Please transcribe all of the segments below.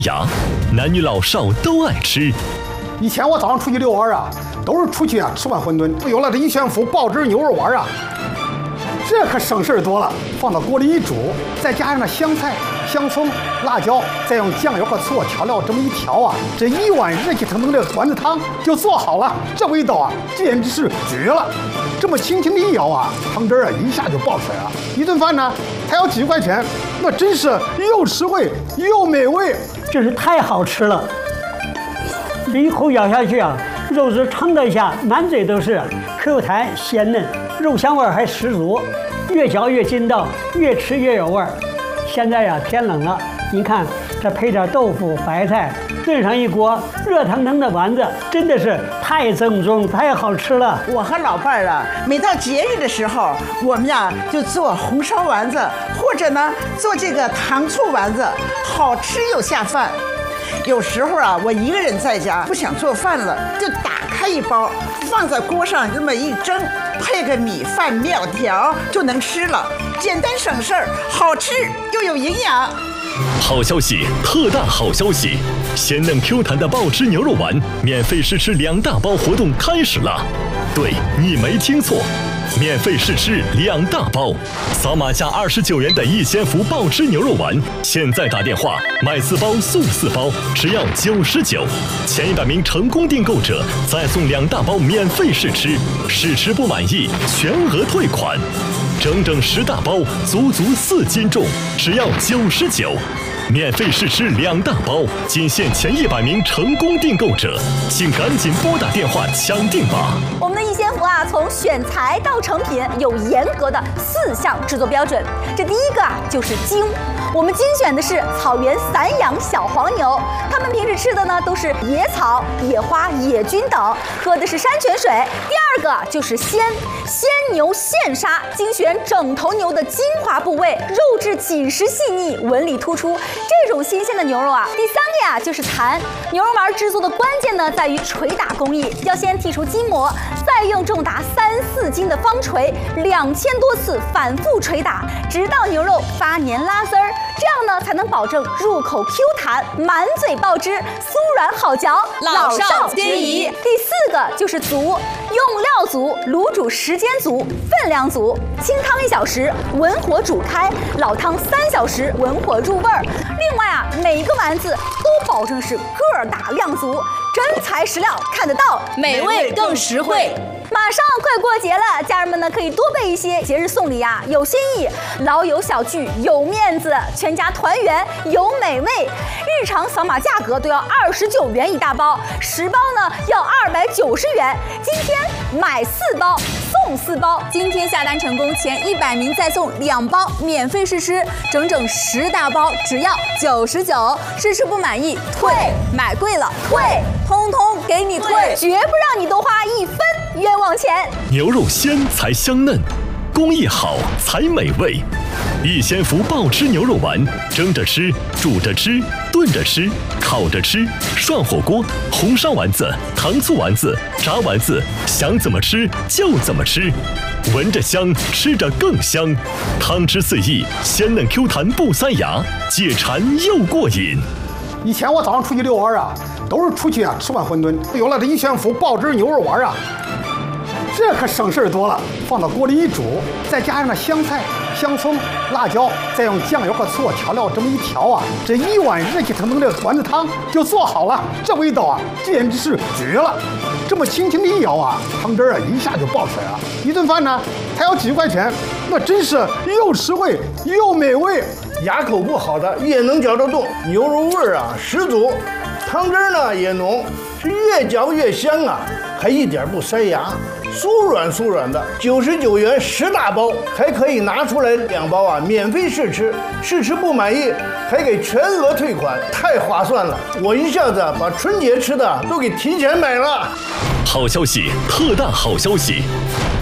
呀，男女老少都爱吃。 以前我早上出去遛弯啊，都是出去吃碗馄饨。有了这一悬浮爆汁牛肉丸啊，这可省事儿多了。放到锅里一煮，再加上那香菜、香葱、辣椒，再用酱油和醋调料这么一调啊，这一碗热气腾腾的丸子汤就做好了。这味道啊，简直是绝了！这么轻轻的一舀啊，汤汁啊一下就爆出来了。一顿饭呢，才要几块钱，那真是又实惠又美味。 真是太好吃了！这一口咬下去啊，肉质撑得下，满嘴都是，Q弹鲜嫩，肉香味还十足，越嚼越筋道，越吃越有味儿。现在呀，天冷了，您看这配点豆腐、白菜，炖上一锅热腾腾的丸子，真的是太正宗、太好吃了。 我和老伴儿啊，每到节日的时候，我们呀就做红烧丸子，或者呢做这个糖醋丸子，好吃又下饭。有时候啊，我一个人在家不想做饭了，就打开一包，放在锅上这么一蒸，配个米饭、面条就能吃了，简单省事儿，好吃又有营养。 好消息，特大好消息！鲜嫩 Q 弹的爆汁牛肉丸免费试吃2大包活动开始了。对，你没听错，免费试吃2大包，扫码下29元的一鲜福爆汁牛肉丸，现在打电话买4包送4包，只要99，前100名成功订购者再送2大包免费试吃，试吃不满意全额退款。整整10大包，足足4斤重，只要99。免费试吃2大包，仅限前100名成功订购者，请赶紧拨打电话抢订吧。 我们的一鲜福啊，从选材到成品有严格的4项制作标准。这第一个啊，就是精。我们精选的是草原散养小黄牛，它们平时吃的呢都是野草、野花、野菌等，喝的是山泉水。第二个就是鲜牛现杀，精选整头牛的精华部位，肉质紧实细腻，纹理突出，这种新鲜的牛肉啊。第三个呀就是弹，牛肉丸制作的关键呢在于捶打工艺，要先剔除筋膜，再用重达3、4斤的方锤2000多次反复捶打，直到牛肉发黏拉丝儿。这样呢，才能保证入口 Q 弹，满嘴爆汁，酥软好嚼， 老少皆宜。 第4个就是足，用料足，卤煮时间足，分量足，清汤1小时，文火煮开，老汤3小时，文火入味儿。另外啊，每一个丸子都保证是个大量足，真材实料，看得到， 美味更实惠。 马上快过节了，家人们呢可以多备一些节日送礼啊，有新意，老友小聚有面子，全家团圆有美味。日常扫码价格都要29元一大包，10包呢要290元。今天买4包送4包，今天下单成功前100名再送2包免费试吃，整整10大包只要99，试吃不满意退，买贵了退，通通给你退，绝不让你多花1分冤枉钱。 牛肉鲜才香嫩，工艺好才美味。一鲜福爆汁牛肉丸，蒸着吃，煮着吃，炖着吃，烤着吃，涮火锅，红烧丸子，糖醋丸子，炸丸子，想怎么吃就怎么吃，闻着香，吃着更香，汤汁四溢，鲜嫩 Q 弹不塞牙，解馋又过瘾。 以前我早上出去遛弯啊，都是出去吃碗馄饨。有了这一悬浮爆汁牛肉丸啊，这可省事儿多了。放到锅里一煮，再加上那香菜、香葱、辣椒，再用酱油和醋调料这么一调啊，这一碗热气腾腾的丸子汤就做好了。这味道啊，简直是绝了！这么轻轻的一舀啊，汤汁啊一下就爆出来了。一顿饭呢，才要几块钱，那真是又实惠又美味。 牙口不好的也能嚼得动，牛肉味儿啊十足，汤汁呢也浓，是越嚼越香啊，还一点不塞牙，酥软的。99元10大包，还可以拿出来2包啊，免费试吃，试吃不满意还给全额退款，太划算了！我一下子把春节吃的都给提前买了。 好消息，特大好消息！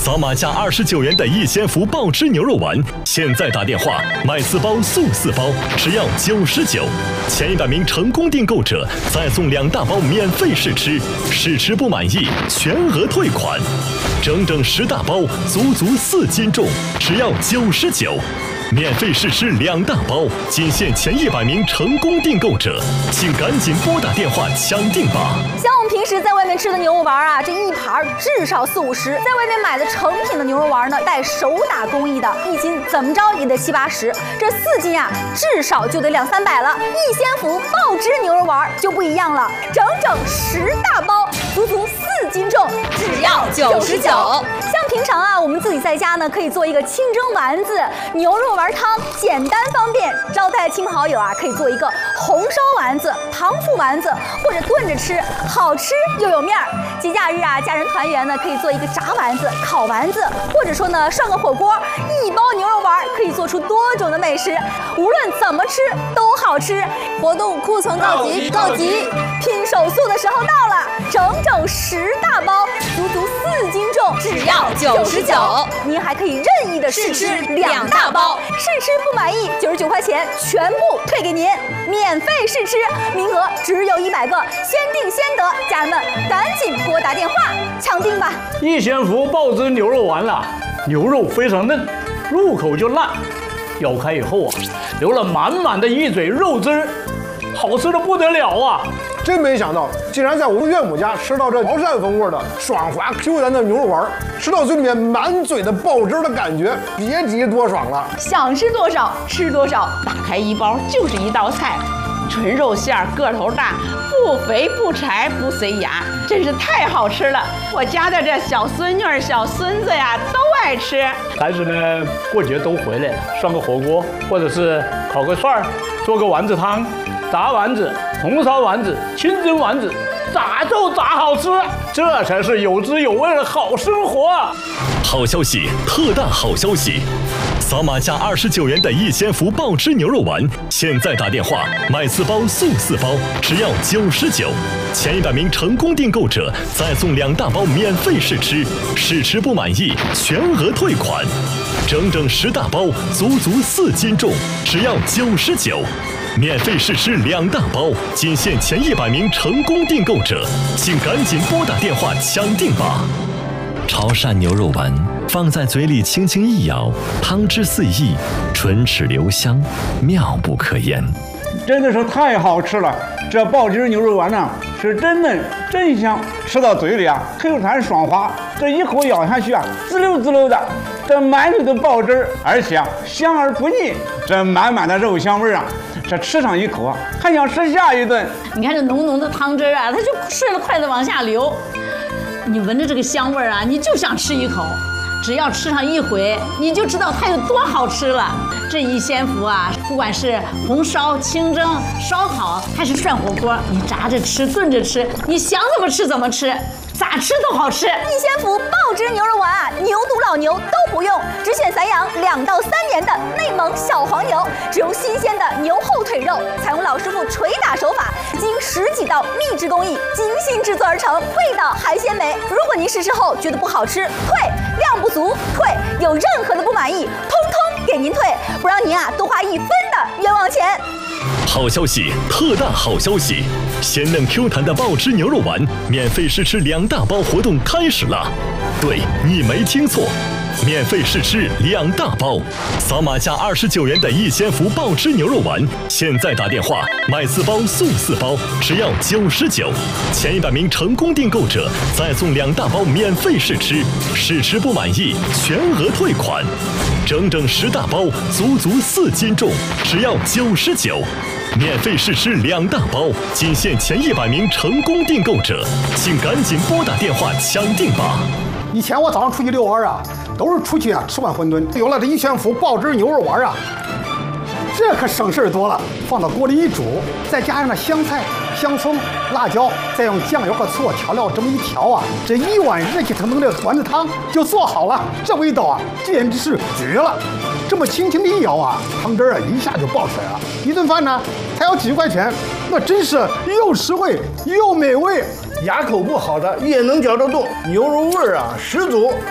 扫码价29元的一仙福爆汁牛肉丸，现在打电话买4包送4包，只要99。前100名成功订购者再送2大包免费试吃，试吃不满意全额退款。整整10大包，足4斤重，只要99。免费试吃2大包，仅限前100名成功订购者，请赶紧拨打电话抢订吧。 像我们平时在外面吃的牛肉丸啊，这一盘至少40-50，在外面买的成品的牛肉丸呢，带手打工艺的，1斤怎么着也得70-80，这4斤啊，至少就得200-300了。一仙福爆汁牛肉丸就不一样了，整整10大包，足4斤重， 只要99。 像平常啊，我们自己在家呢，可以做一个清蒸丸子、牛肉丸汤，简单方便。招待亲朋好友啊，可以做一个红烧丸子、糖醋丸子，或者炖着吃，好吃又有面儿。节假日啊，家人团圆呢，可以做一个炸丸子、烤丸子，或者说呢，涮个火锅。1包牛肉丸可以做出多种的美食，无论怎么吃都好吃。活动库存告急，拼手速的时候到了，整10大包，足4斤重， 只要99。 您还可以任意的试吃2大包，试吃不满意99块钱全部退给您，免费试吃，名额只有100个，先订先得，家人们赶紧拨打电话抢订吧。 一仙福爆汁牛肉丸了，牛肉非常嫩，入口就烂，咬开以后啊，流了满满的一嘴肉汁儿，好吃的不得了啊！ 真没想到，竟然在我们岳母家吃到这潮汕风味的爽滑 Q 弹的牛肉丸，吃到嘴里面满嘴的爆汁的感觉，别提多爽了。 想吃多少吃多少，打开1包就是一道菜，纯肉馅儿，个头大，不肥不柴不塞牙，真是太好吃了。我家的这小孙女儿、小孙子呀都爱吃。 孩子呢，过节都回来了，涮个火锅，或者是烤个串儿，做个丸子汤。炸丸子、红烧丸子、清蒸丸子，咋就咋好吃，这才是有滋有味的好生活啊！ 好消息，特大好消息！扫码价29元的一仙福爆汁牛肉丸，现在打电话买4包送4包，只要99。前100名成功订购者再送2大包免费试吃，试吃不满意全额退款。整10大包，足4斤重，只要99。免费试吃2大包，仅限前100名成功订购者，请赶紧拨打电话抢订吧。潮汕牛肉丸放在嘴里轻轻一咬，汤汁四溢，唇齿留香，妙不可言。 真的是太好吃了！这爆汁牛肉丸呢，是真嫩真香，吃到嘴里啊，Q 弹爽滑，这一口咬下去啊，滋溜滋溜的，这满嘴的爆汁，而且啊香而不腻，这满满的肉香味啊，这吃上一口啊，还想吃下一顿。 你看这浓浓的汤汁啊，它就顺着筷子往下流，你闻着这个香味啊，你就想吃一口。只要吃上一回，你就知道它有多好吃了。这一仙福啊，不管是红烧、清蒸、烧烤，还是涮火锅，你炸着吃、炖着吃，你想怎么吃怎么吃，咋吃都好吃。 一仙福爆汁牛肉丸啊，牛犊老牛都不用，只选散养2到3年的内蒙小黄牛，只用新鲜的牛后腿肉，采用老师傅捶打手法，经10几道秘制工艺精心制作而成，味道还鲜美。如果您试吃后觉得不好吃，退；量不足，退；有任何的不满意，通通给您退，不让您啊多花1分的冤枉钱。 好消息，特大好消息！鲜嫩 Q 弹的爆汁牛肉丸，免费试吃2大包活动开始了。对，你没听错，免费试吃2大包，扫码价29元的一仙福爆汁牛肉丸，现在打电话买4包送4包，只要99。前100名成功订购者再送2大包免费试吃，试吃不满意全额退款。整10大包，足4斤重，只要99。免费试吃2大包，仅限前100名成功订购者，请赶紧拨打电话抢订吧。 以前我早上出去遛弯啊，都是出去啊吃碗馄饨，有了这一仙福爆汁牛肉丸啊，这可省事儿多了。放到锅里一煮，再加上那香菜、香葱、辣椒，再用酱油和醋调料这么一调啊，这一碗热气腾腾的丸子汤就做好了。这味道啊，简直是绝了！这么轻轻的一舀啊，汤汁啊一下就爆出来了。一顿饭呢才要几十块钱，那真是又实惠又美味。 牙口不好的也能嚼得动，牛肉味儿啊十足。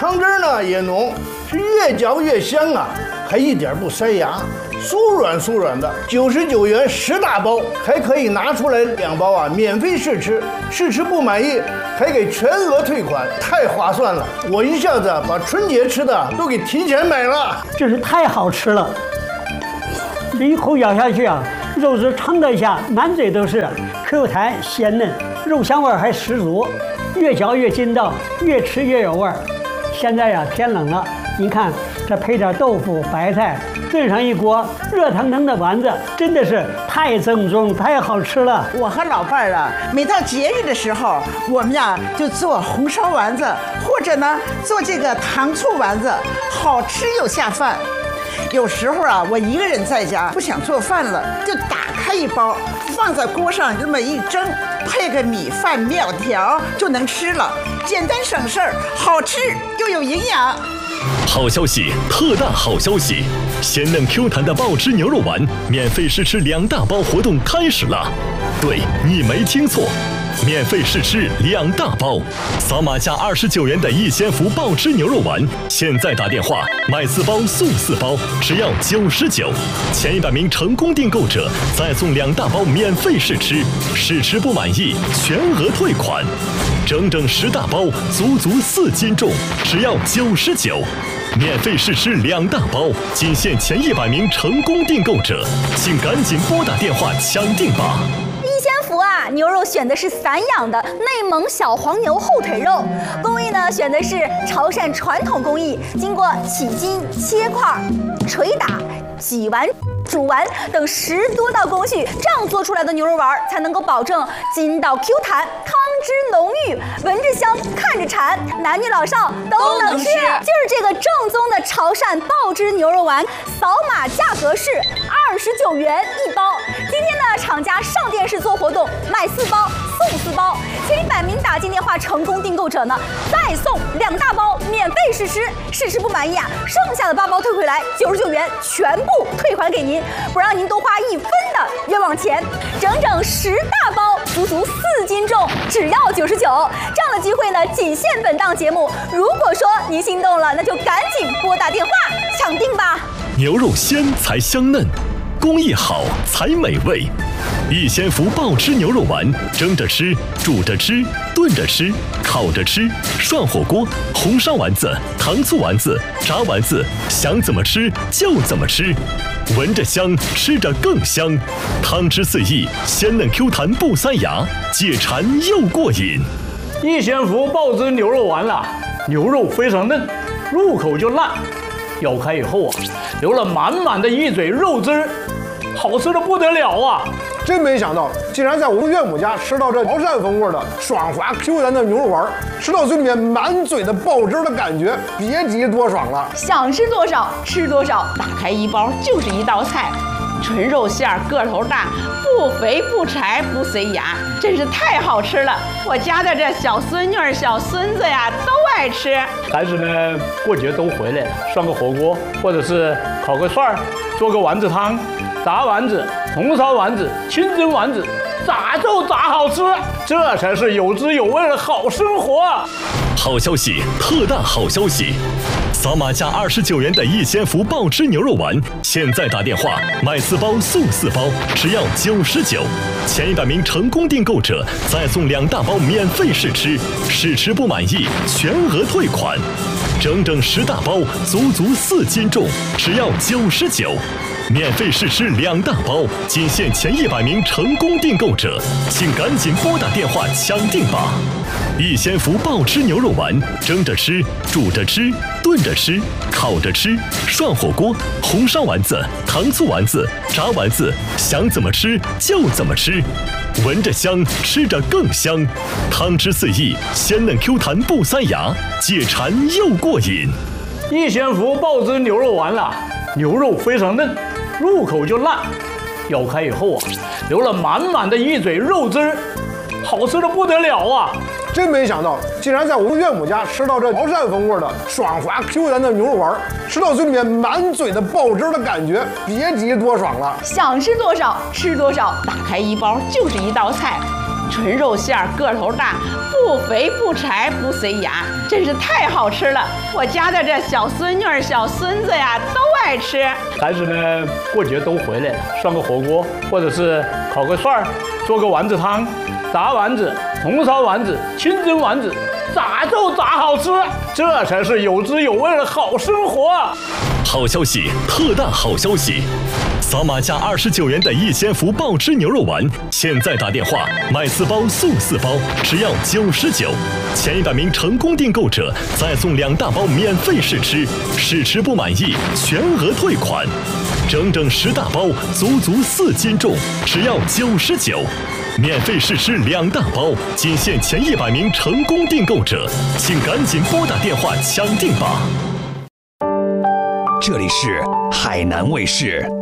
汤汁呢也浓，是越嚼越香啊，还一点不塞牙，酥软的。99元10大包，还可以拿出来2包啊，免费试吃，试吃不满意还给全额退款，太划算了！我一下子把春节吃的都给提前买了， 真是太好吃了。这一口咬下去啊，肉质撑得下，满嘴都是，口弹鲜嫩，肉香味儿还十足，越嚼越筋道，越吃越有味儿。现在呀，天冷了，你看这配点豆腐、白菜，炖上一锅热腾腾的丸子，真的是太正宗、太好吃了。 我和老伴儿啊，每到节日的时候，我们呀就做红烧丸子，或者呢做这个糖醋丸子，好吃又下饭。有时候啊，我一个人在家不想做饭了，就打开一包，放在锅上这么一蒸，配个米饭、面条就能吃了，简单省事儿，好吃又有营养。 好消息，特大好消息！鲜嫩 Q 弹的爆汁牛肉丸免费试吃2大包活动开始了。对，你没听错，免费试吃2大包，扫码价29元的一鲜福爆汁牛肉丸，现在打电话买4包送4包，只要99，前100名成功订购者再送2大包免费试吃，试吃不满意全额退款。整整10大包，足4斤重，只要99。免费试吃2大包，仅限前100名成功订购者，请赶紧拨打电话抢订吧。 牛肉选的是散养的内蒙小黄牛后腿肉，工艺呢选的是潮汕传统工艺，经过起筋、切块、捶打、洗完、煮完等10多道工序，这样做出来的牛肉丸才能够保证筋道 Q 弹、汤汁浓郁，闻着香，看着馋，男女老少都能吃。就是这个正宗的潮汕爆汁牛肉丸，扫码价格是29元1包。今天呢，厂家上电视做活动，买4包送4包，前100名打进电话成功订购者呢，再送2大包免费试吃，试吃不满意啊，剩下的8包退回来，99元全部退还给您，不让您多花1分的冤枉钱。整整10大包，足4斤重，只要99。这样的机会呢，仅限本档节目。如果说您心动了，那就赶紧拨打电话抢订吧。 牛肉鲜才香嫩，工艺好才美味。一鲜福爆汁牛肉丸，蒸着吃，煮着吃，炖着吃，烤着吃，涮火锅，红烧丸子，糖醋丸子，炸丸子，想怎么吃就怎么吃，闻着香，吃着更香，汤汁四溢，鲜嫩 Q 弹不塞牙，解馋又过瘾。 一鲜福爆汁牛肉丸了，牛肉非常嫩，入口就烂，咬开以后啊，流了满满的一嘴肉汁，好吃的不得了啊！ 真没想到，竟然在我们岳母家吃到这潮汕风味的爽滑 Q 弹的牛肉丸，吃到嘴里面满嘴的爆汁的感觉，别提多爽了。 想吃多少吃多少，打开1包就是一道菜，纯肉馅儿，个头大，不肥不柴不塞牙，真是太好吃了。我家的这小孙女儿、小孙子呀都爱吃。 孩子们过节都回来了，涮个火锅，或者是烤个串儿，做个丸子汤，炸丸子、红烧丸子、清蒸丸子，咋就咋好吃，这才是有滋有味的好生活。 好消息，特大好消息！扫码价29元的一鲜福爆汁牛肉丸，现在打电话买4包送4包，只要99。前100名成功订购者再送2大包免费试吃，试吃不满意全额退款。整整10大包，足4斤重，只要99。免费试吃2大包，仅限前100名成功订购者，请赶紧拨打电话抢订吧。一鲜福爆汁牛肉丸，蒸着吃，煮着吃，炖着吃，烤着吃，涮火锅，红烧丸子，糖醋丸子，炸丸子，想怎么吃就怎么吃，闻着香，吃着更香，汤汁四溢，鲜嫩 Q 弹不塞牙，解馋又过瘾。 一鲜福爆汁牛肉丸了，牛肉非常嫩，入口就烂，咬开以后啊，流了满满的一嘴肉汁，好吃的不得了啊！ 真没想到，竟然在我们岳母家吃到这潮汕风味的爽滑 Q 弹的牛肉丸，吃到嘴里面满嘴的爆汁的感觉，别提多爽了。 想吃多少吃多少，打开1包就是一道菜， 纯肉馅儿，个头大，不肥不柴不塞牙，真是太好吃了。我家的这小孙女儿、小孙子呀都爱吃。 孩子们过节都回来了，涮个火锅，或者是烤个串儿，做个丸子汤，炸丸子、红烧丸子、清蒸丸子，咋就咋好吃，这才是有滋有味的好生活。 好消息，特大好消息！扫码价29元的逸仙福爆汁牛肉丸，现在打电话买4包送4包，只要99。前100名成功订购者再送2大包免费试吃，试吃不满意全额退款。整整10大包，足足4斤重，只要99。免费试吃2大包，仅限前100名成功订购者，请赶紧拨打电话抢订吧。 这里是海南卫视。